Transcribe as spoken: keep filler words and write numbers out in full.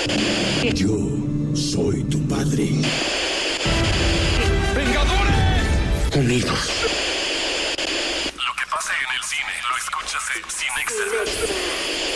Yo soy tu padre. ¡Vengadores! Unidos. Lo que pase en el cine lo escuchas en Cinexa.